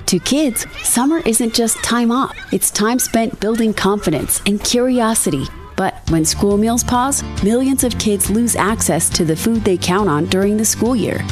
To kids, summer isn't just time off. It's time spent building confidence and curiosity. But when school meals pause, millions of kids lose access to the food they count on during the school year.